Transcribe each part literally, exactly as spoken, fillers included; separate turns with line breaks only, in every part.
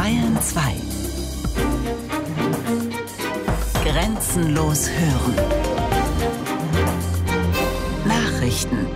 Bayern zwei. Grenzenlos hören. Nachrichten.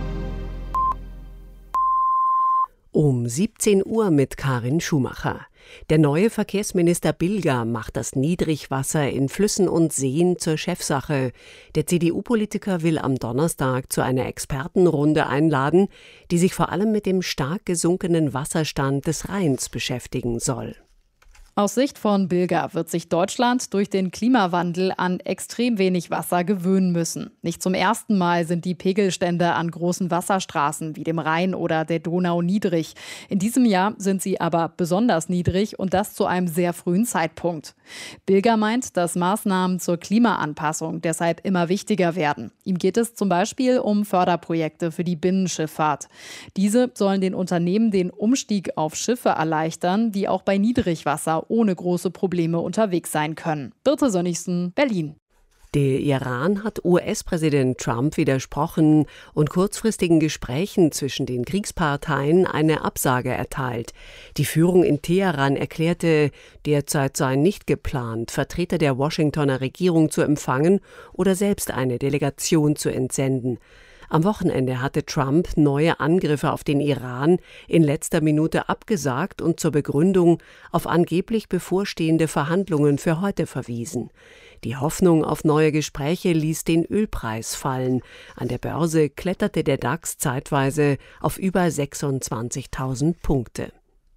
Um siebzehn Uhr mit Karin Schumacher. Der neue Verkehrsminister Bilger macht das Niedrigwasser in Flüssen und Seen zur Chefsache. Der C D U-Politiker will am Donnerstag zu einer Expertenrunde einladen, die sich vor allem mit dem stark gesunkenen Wasserstand des Rheins beschäftigen soll.
Aus Sicht von Bilger wird sich Deutschland durch den Klimawandel an extrem wenig Wasser gewöhnen müssen. Nicht zum ersten Mal sind die Pegelstände an großen Wasserstraßen wie dem Rhein oder der Donau niedrig. In diesem Jahr sind sie aber besonders niedrig und das zu einem sehr frühen Zeitpunkt. Bilger meint, dass Maßnahmen zur Klimaanpassung deshalb immer wichtiger werden. Ihm geht es zum Beispiel um Förderprojekte für die Binnenschifffahrt. Diese sollen den Unternehmen den Umstieg auf Schiffe erleichtern, die auch bei Niedrigwasser ohne große Probleme unterwegs sein können. Birte Sönnigsen, Berlin.
Der Iran hat U S-Präsident Trump widersprochen und kurzfristigen Gesprächen zwischen den Kriegsparteien eine Absage erteilt. Die Führung in Teheran erklärte, derzeit sei nicht geplant, Vertreter der Washingtoner Regierung zu empfangen oder selbst eine Delegation zu entsenden. Am Wochenende hatte Trump neue Angriffe auf den Iran in letzter Minute abgesagt und zur Begründung auf angeblich bevorstehende Verhandlungen für heute verwiesen. Die Hoffnung auf neue Gespräche ließ den Ölpreis fallen. An der Börse kletterte der DAX zeitweise auf über sechsundzwanzigtausend Punkte.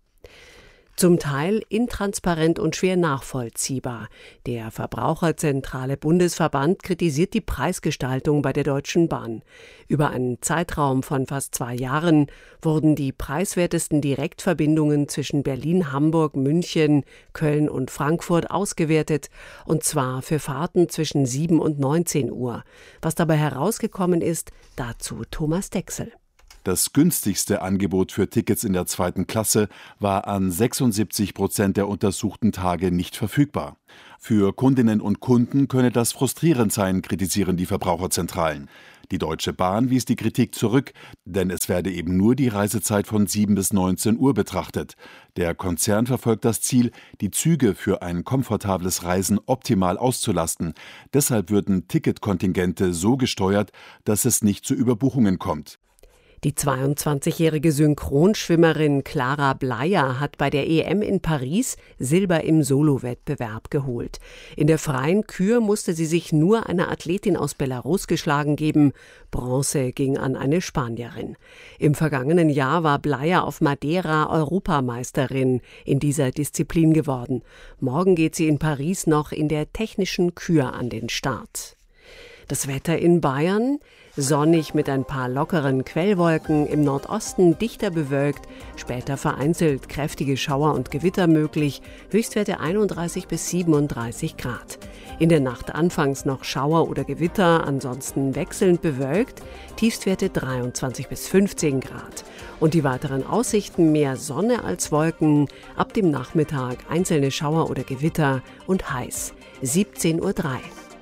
Zum Teil intransparent und schwer nachvollziehbar. Der Verbraucherzentrale Bundesverband kritisiert die Preisgestaltung bei der Deutschen Bahn. Über einen Zeitraum von fast zwei Jahren wurden die preiswertesten Direktverbindungen zwischen Berlin, Hamburg, München, Köln und Frankfurt ausgewertet, und zwar für Fahrten zwischen sieben und neunzehn Uhr. Was dabei herausgekommen ist, dazu Thomas Dechsel.
Das günstigste Angebot für Tickets in der zweiten Klasse war an sechsundsiebzig Prozent der untersuchten Tage nicht verfügbar. Für Kundinnen und Kunden könne das frustrierend sein, kritisieren die Verbraucherzentralen. Die Deutsche Bahn wies die Kritik zurück, denn es werde eben nur die Reisezeit von sieben bis neunzehn Uhr betrachtet. Der Konzern verfolgt das Ziel, die Züge für ein komfortables Reisen optimal auszulasten. Deshalb würden Ticketkontingente so gesteuert, dass es nicht zu Überbuchungen kommt.
Die zweiundzwanzigjährige Synchronschwimmerin Clara Bleyer hat bei der E M in Paris Silber im Solo-Wettbewerb geholt. In der freien Kür musste sie sich nur einer Athletin aus Belarus geschlagen geben. Bronze ging an eine Spanierin. Im vergangenen Jahr war Bleyer auf Madeira Europameisterin in dieser Disziplin geworden. Morgen geht sie in Paris noch in der technischen Kür an den Start. Das Wetter in Bayern: sonnig mit ein paar lockeren Quellwolken, im Nordosten dichter bewölkt, später vereinzelt kräftige Schauer und Gewitter möglich, Höchstwerte einunddreißig bis siebenunddreißig Grad. In der Nacht anfangs noch Schauer oder Gewitter, ansonsten wechselnd bewölkt, Tiefstwerte dreiundzwanzig bis fünfzehn Grad. Und die weiteren Aussichten: mehr Sonne als Wolken, ab dem Nachmittag einzelne Schauer oder Gewitter und heiß, siebzehn Uhr drei.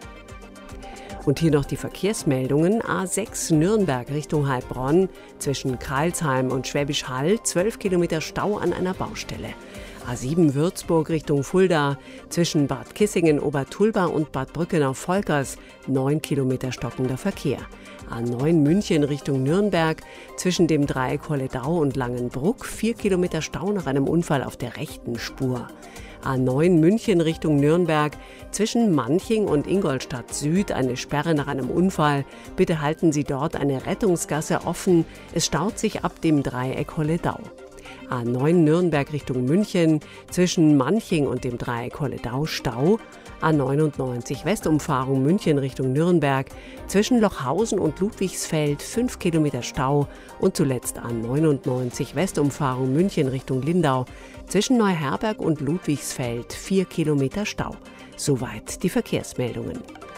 Und hier noch die Verkehrsmeldungen. A sechs Nürnberg Richtung Heilbronn, zwischen Crailsheim und Schwäbisch Hall, zwölf Kilometer Stau an einer Baustelle. A sieben Würzburg Richtung Fulda, zwischen Bad Kissingen, Obertulba und Bad Brückenau-Volkers, neun Kilometer stockender Verkehr. A neun München Richtung Nürnberg, zwischen dem Dreieck Holledau und Langenbruck, vier Kilometer Stau nach einem Unfall auf der rechten Spur. A neun München Richtung Nürnberg, zwischen Manching und Ingolstadt Süd eine Sperre nach einem Unfall. Bitte halten Sie dort eine Rettungsgasse offen. Es staut sich ab dem Dreieck Holledau. A neun Nürnberg Richtung München, zwischen Manching und dem Dreieck Holledau Stau. A neunundneunzig Westumfahrung München Richtung Nürnberg, zwischen Lochhausen und Ludwigsfeld fünf Kilometer Stau. Und zuletzt A neunundneunzig Westumfahrung München Richtung Lindau, zwischen Neuherberg und Ludwigsfeld vier Kilometer Stau. Soweit die Verkehrsmeldungen.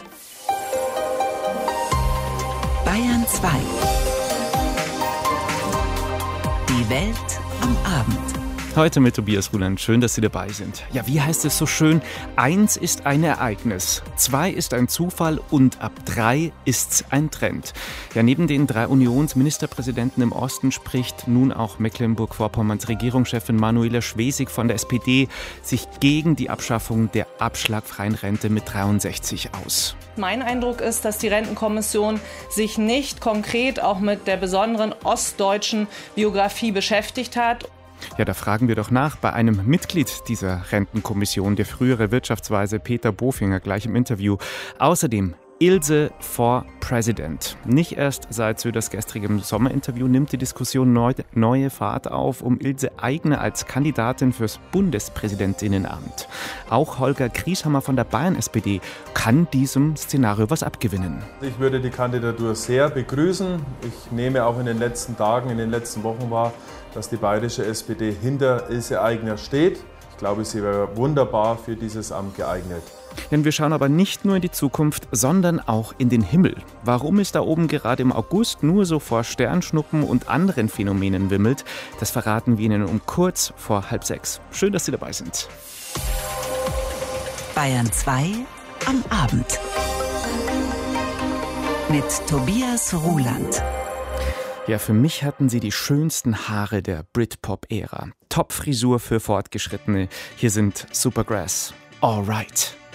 Bayern zwei. Die Welt am Abend.
Heute mit Tobias Ruland. Schön, dass Sie dabei sind. Ja, wie heißt es so schön? Eins ist ein Ereignis, zwei ist ein Zufall und ab drei ist's ein Trend. Ja, neben den drei Unionsministerpräsidenten im Osten spricht nun auch Mecklenburg-Vorpommerns Regierungschefin Manuela Schwesig von der S P D sich gegen die Abschaffung der abschlagfreien Rente mit dreiundsechzig aus.
Mein Eindruck ist, dass die Rentenkommission sich nicht konkret auch mit der besonderen ostdeutschen Biografie beschäftigt hat.
Ja, da fragen wir doch nach bei einem Mitglied dieser Rentenkommission, der frühere Wirtschaftsweise Peter Bofinger, gleich im Interview. Außerdem Ilse for President. Nicht erst seit Söders gestrigem Sommerinterview nimmt die Diskussion neu, neue Fahrt auf um Ilse Aigner als Kandidatin fürs Bundespräsidentinnenamt. Auch Holger Grieshammer von der Bayern-S P D kann diesem Szenario was abgewinnen.
Ich würde die Kandidatur sehr begrüßen. Ich nehme auch in den letzten Tagen, in den letzten Wochen wahr, dass die bayerische S P D hinter Ilse Aigner steht. Ich glaube, sie wäre wunderbar für dieses Amt geeignet.
Denn wir schauen aber nicht nur in die Zukunft, sondern auch in den Himmel. Warum es da oben gerade im August nur so vor Sternschnuppen und anderen Phänomenen wimmelt, das verraten wir Ihnen um kurz vor halb sechs. Schön, dass Sie dabei sind.
Bayern zwei am Abend. Mit Tobias Ruland.
Ja, für mich hatten sie die schönsten Haare der Britpop-Ära. Top-Frisur für Fortgeschrittene. Hier sind Supergrass. All right.